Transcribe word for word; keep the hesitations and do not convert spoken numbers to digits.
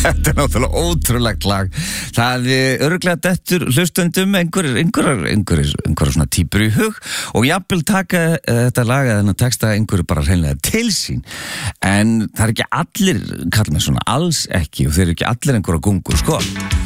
Þetta er náttúrulega ótrúlegt lag. Það er örugglega dettur hlustendum einhverjir einhverjar einhverjir einhverjar svona típur í hug og jafnvel taka þetta lag eða þennan texta einhverju bara hreinlega til sín. En það er ekki allir kalla mig svona, alls ekki, og þeir eru ekki allir einhverja gungur, sko.